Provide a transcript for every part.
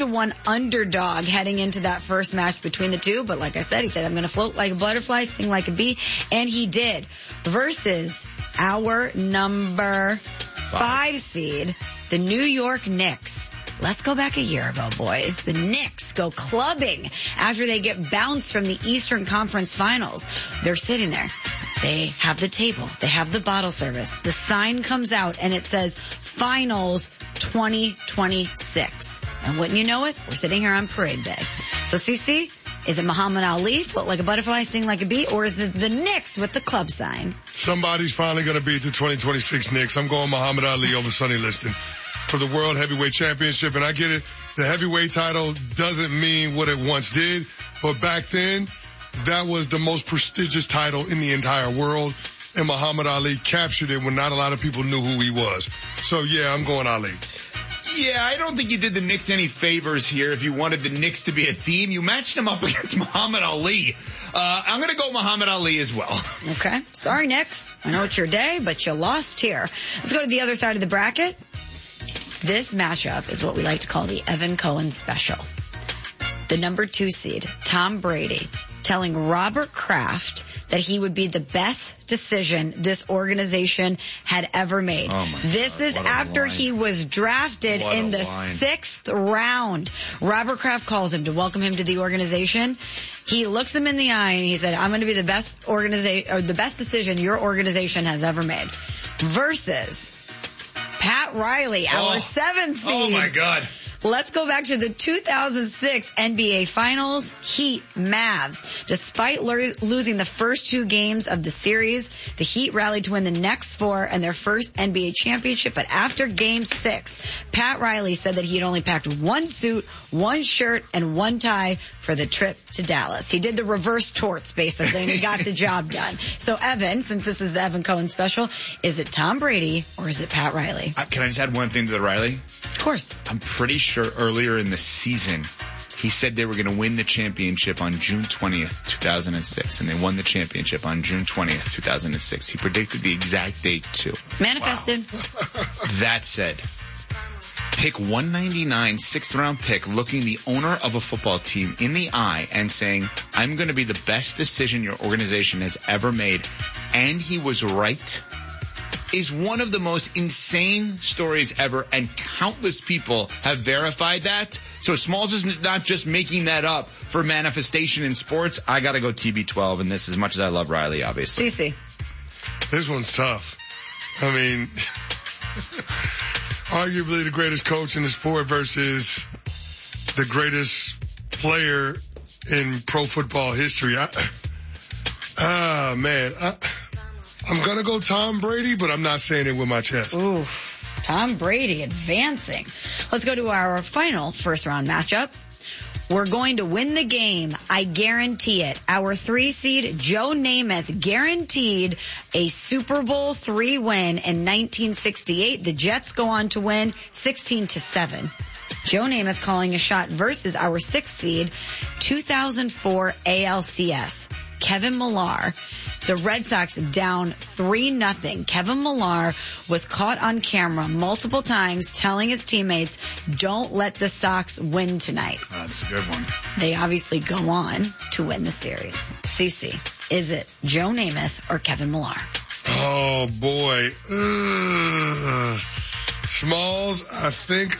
1 underdog heading into that first match between the two. But like I said, he said, I'm going to float like a butterfly, sting like a bee. And he did. Versus our number 5 seed, the New York Knicks. Let's go back a year ago, boys. The Knicks go clubbing after they get bounced from the Eastern Conference Finals. They're sitting there. They have the table. They have the bottle service. The sign comes out and it says Finals 2026. And wouldn't you know it, we're sitting here on parade day. So CC, is it Muhammad Ali, float like a butterfly, sting like a bee, or is it the Knicks with the club sign? Somebody's finally going to beat the 2026 Knicks. I'm going Muhammad Ali over Sonny Liston for the World Heavyweight Championship. And I get it. The heavyweight title doesn't mean what it once did. But back then, that was the most prestigious title in the entire world. And Muhammad Ali captured it when not a lot of people knew who he was. So, yeah, I'm going Ali. Yeah, I don't think you did the Knicks any favors here if you wanted the Knicks to be a theme. You matched them up against Muhammad Ali. I'm going to go Muhammad Ali as well. Okay. Sorry, Knicks. I know it's your day, but you lost here. Let's go to the other side of the bracket. This matchup is what we like to call the Evan Cohen special. The number 2 seed, Tom Brady, telling Robert Kraft that he would be the best decision this organization had ever made. Oh this God, is after he was drafted in the 6th round. Robert Kraft calls him to welcome him to the organization. He looks him in the eye and he said, I'm going to be the best the best decision your organization has ever made. Versus Pat Riley, our 7th seed. Oh my God. Let's go back to the 2006 NBA Finals, Heat Mavs. Despite losing the first 2 games of the series, the Heat rallied to win the next 4 and their first NBA championship. But after Game 6, Pat Riley said that he had only packed 1 suit, 1 shirt, and 1 tie for the trip to Dallas. He did the reverse torts, basically, and he got the job done. So, Evan, since this is the Evan Cohen special, is it Tom Brady or is it Pat Riley? Can I just add one thing to the Riley? Of course. I'm pretty sure earlier in the season, he said they were going to win the championship on June 20th, 2006, and they won the championship on June 20th, 2006. He predicted the exact date, too. Manifested. Wow. That said, pick 199, 6th round pick, looking the owner of a football team in the eye and saying, I'm going to be the best decision your organization has ever made, and he was right, is one of the most insane stories ever, and countless people have verified that. So Smalls is not just making that up for manifestation in sports. I got to go TB12 in this, as much as I love Riley, obviously. CC. This one's tough. I mean, arguably the greatest coach in the sport versus the greatest player in pro football history. I'm going to go Tom Brady, but I'm not saying it with my chest. Oof. Tom Brady advancing. Let's go to our final first round matchup. We're going to win the game. I guarantee it. Our 3 seed, Joe Namath, guaranteed a Super Bowl III win in 1968. The Jets go on to win 16-7. Joe Namath calling a shot versus our 6th seed, 2004 ALCS, Kevin Millar. The Red Sox down 3-0. Kevin Millar was caught on camera multiple times telling his teammates, don't let the Sox win tonight. Oh, that's a good one. They obviously go on to win the series. CC, is it Joe Namath or Kevin Millar? Oh, boy. Smalls, I think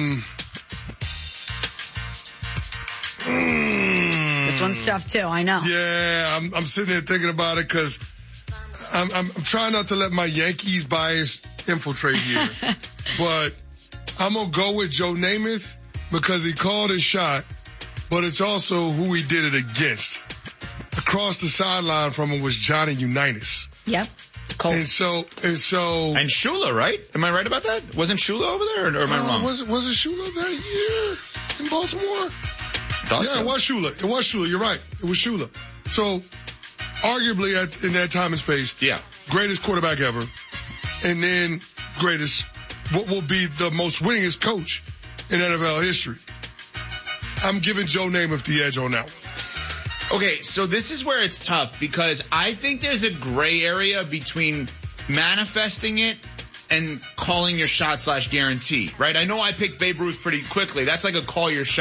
This one's tough too, I know. Yeah, I'm sitting there thinking about it because I'm trying not to let my Yankees bias infiltrate here. But I'm going to go with Joe Namath because he called his shot, but it's also who he did it against. Across the sideline from him was Johnny Unitas. Yep. Cold. And Shula, right? Am I right about that? Wasn't Shula over there, or am I wrong? Was it Shula that year in Baltimore? So. It was Shula. You're right. It was Shula. So, arguably in that time and space, greatest quarterback ever, and then what will be the most winningest coach in NFL history. I'm giving Joe Namath the edge on that one. Okay, so this is where it's tough because I think there's a gray area between manifesting it and calling your shot / guarantee, right? I know I picked Babe Ruth pretty quickly. That's like a call your shot.